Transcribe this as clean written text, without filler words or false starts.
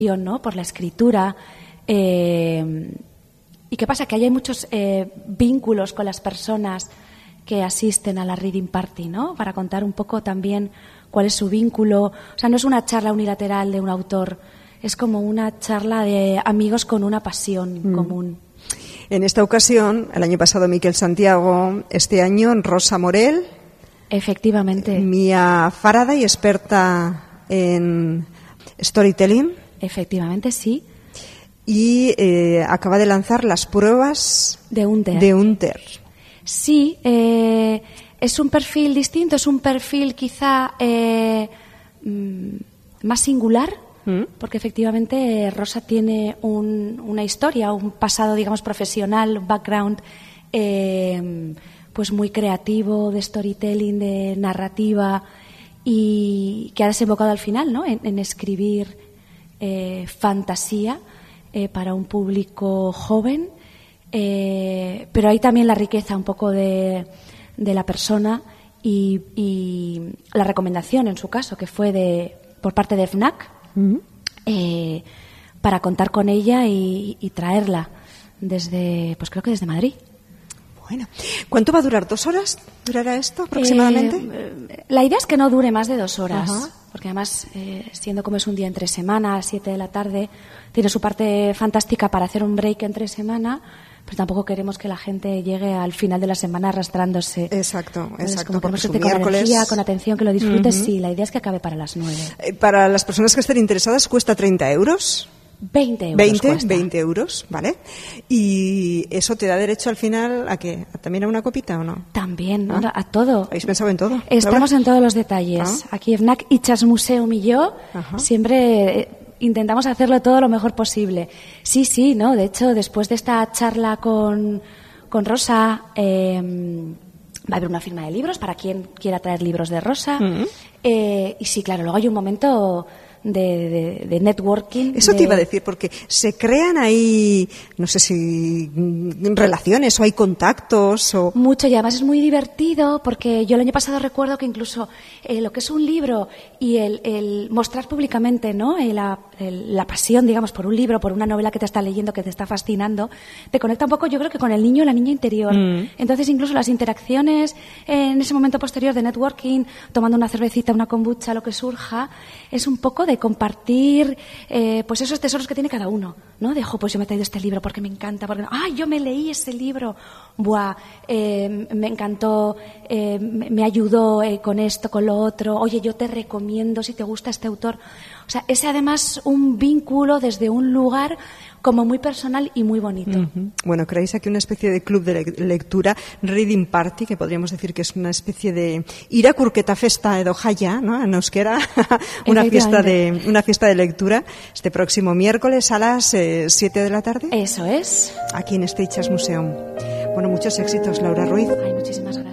¿no? Por la escritura. ¿Y qué pasa? Que hay muchos vínculos con las personas que asisten a la Reading Party, ¿no? Para contar un poco también cuál es su vínculo. O sea, no es una charla unilateral de un autor, es como una charla de amigos con una pasión común. En esta ocasión, el año pasado Miquel Santiago, este año Rosa Morel. Efectivamente. Mia Faraday, experta en storytelling. Efectivamente, sí. Y acaba de lanzar las pruebas de Hunter. Sí, es un perfil distinto, es un perfil quizá más singular, porque efectivamente Rosa tiene una historia, un pasado, digamos, profesional, un background pues muy creativo, de storytelling, de narrativa, y que ha desembocado al final, ¿no? en escribir fantasía para un público joven, pero hay también la riqueza un poco de la persona y la recomendación en su caso, que fue por parte de FNAC, para contar con ella y traerla desde, pues creo que desde Madrid. Bueno, ¿cuánto va a durar? ¿2 horas durará esto aproximadamente? La idea es que no dure más de 2 horas. Ajá. Porque además, siendo como es un día entre semana, a las 7 de la tarde, tiene su parte fantástica para hacer un break entre semana, pero tampoco queremos que la gente llegue al final de la semana arrastrándose. Exacto. Como Porque que su con miércoles... energía, con atención, que lo disfrutes, sí, la idea es que acabe para las 9. Para las personas que estén interesadas, cuesta 30 euros. 20 euros cuesta. 20 euros, ¿vale? Y eso te da derecho al final ¿a qué? ¿También a una copita o no? También, ¿no? A todo. ¿Habéis pensado en todo? Estamos en todos los detalles. Aquí FNAC, Itxas Museum y yo siempre intentamos hacerlo todo lo mejor posible. Sí, ¿no? De hecho, después de esta charla con Rosa, va a haber una firma de libros para quien quiera traer libros de Rosa. Y sí, claro, luego hay un momento de networking. Eso te iba a decir, porque se crean ahí, no sé si relaciones o hay contactos o... Mucho, y además es muy divertido porque yo el año pasado recuerdo que incluso lo que es un libro y el mostrar públicamente, ¿no? La pasión, digamos, por un libro, por una novela que te está leyendo, que te está fascinando, te conecta un poco, yo creo que con el niño o la niña interior. Entonces incluso las interacciones en ese momento posterior de networking, tomando una cervecita, una kombucha, lo que surja, es un poco de compartir pues esos tesoros que tiene cada uno, ¿no? De, pues yo me he traído este libro porque me encanta, porque yo me leí ese libro, me encantó, me ayudó con esto, con lo otro, oye, yo te recomiendo si te gusta este autor. O sea, es además un vínculo desde un lugar como muy personal y muy bonito. Bueno, creáis aquí una especie de club de lectura, Reading Party, que podríamos decir que es una especie de irakurketa festa edo jaia, ¿no? En euskera, una fiesta de lectura este próximo miércoles a las 7 de la tarde. Eso es. Aquí en este Itxas Museum. Bueno, muchos éxitos, Laura Ruiz. Muchísimas gracias.